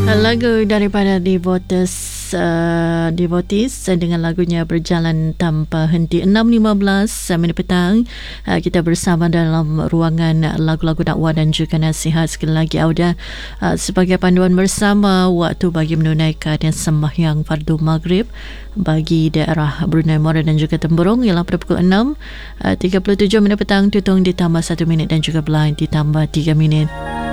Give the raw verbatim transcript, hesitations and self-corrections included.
Lagu daripada Devotees uh, Devotees dengan lagunya Berjalan Tanpa Henti. Enam lima belas minit petang, uh, kita bersama dalam ruangan lagu-lagu dakwah dan juga nasihat. Sekali lagi Auda uh, sebagai panduan bersama waktu bagi menunaikan sembahyang fardu maghrib bagi daerah Brunei Mora dan juga Temburong ialah pada pukul enam tiga puluh tujuh minit petang, tutung ditambah satu minit dan juga blind ditambah tiga minit.